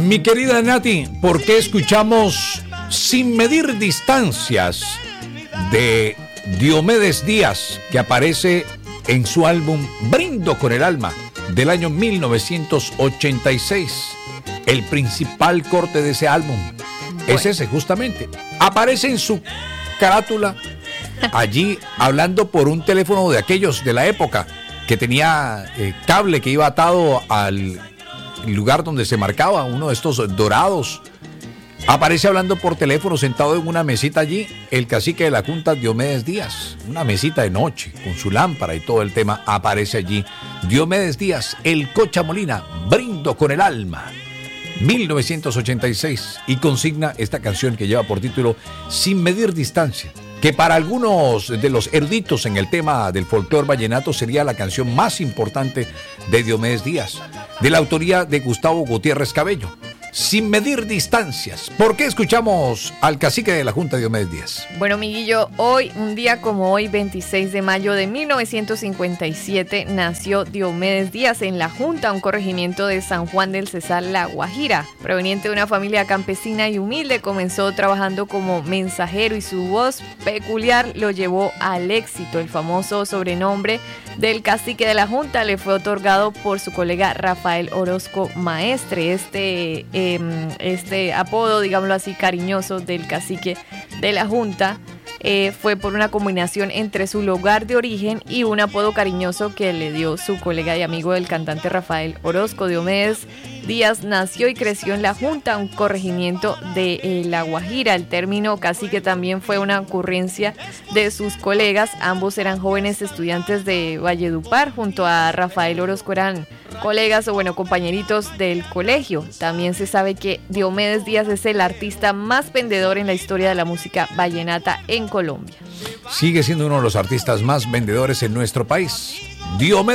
Mi querida Nati, ¿por qué escuchamos Sin Medir Distancias de Diomedes Díaz, que aparece en su álbum Brindo con el Alma del año 1986? El principal corte de ese álbum es ese, justamente. Aparece en su carátula allí hablando por un teléfono de aquellos de la época que tenía cable que iba atado al lugar donde se marcaba, uno de estos dorados. Aparece hablando por teléfono sentado en una mesita allí el cacique de la Junta, Diomedes Díaz, una mesita de noche con su lámpara y todo el tema. Aparece allí Diomedes Díaz, el Cocha Molina, Brindo con el Alma, 1986, y consigna esta canción que lleva por título Sin Medir Distancia, que para algunos de los eruditos en el tema del folclore vallenato sería la canción más importante de Diomedes Díaz, de la autoría de Gustavo Gutiérrez Cabello. Sin Medir Distancias. ¿Por qué escuchamos al cacique de la Junta, Diomedes Díaz? Bueno, Miguillo, hoy, un día como hoy, 26 de mayo de 1957, nació Diomedes Díaz en La Junta, un corregimiento de San Juan del Cesar, La Guajira. Proveniente de una familia campesina y humilde, comenzó trabajando como mensajero y su voz peculiar lo llevó al éxito. El famoso sobrenombre del cacique de la Junta le fue otorgado por su colega Rafael Orozco Maestre. Este apodo, digámoslo así, cariñoso del cacique de la Junta fue por una combinación entre su lugar de origen y un apodo cariñoso que le dio su colega y amigo del cantante Rafael Orozco. Diomedes Díaz nació y creció en La Junta, un corregimiento de La Guajira. El término cacique también fue una ocurrencia de sus colegas. Ambos eran jóvenes estudiantes de Valledupar. Junto a Rafael Orozco eran colegas o compañeritos del colegio. También se sabe que Diomedes Díaz es el artista más vendedor en la historia de la música vallenata en Colombia. Sigue siendo uno de los artistas más vendedores en nuestro país. Diomedes